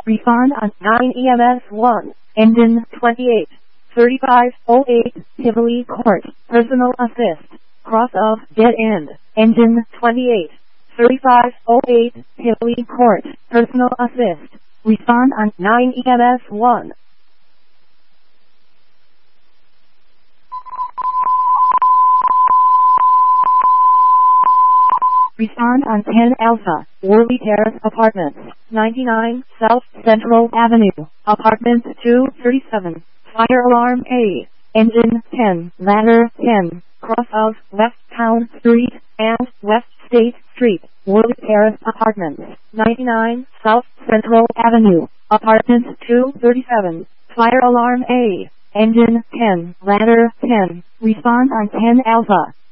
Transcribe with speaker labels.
Speaker 1: Respond on 9 EMS 1, engine 28, 3508, Tivoli Court, personal assist, cross of dead end, engine 28, 3508, Tivoli Court, personal assist. Respond on 9 EMS 1. Respond on 10 Alpha, Worley Terrace Apartments, 99 South Central Avenue, Apartment 237, Fire Alarm A, Engine 10, Ladder 10, cross of West Town Street and West State Street, Worley Terrace Apartments, 99 South Central Avenue, Apartment 237, Fire Alarm A, Engine 10, Ladder 10, respond on 10 Alpha.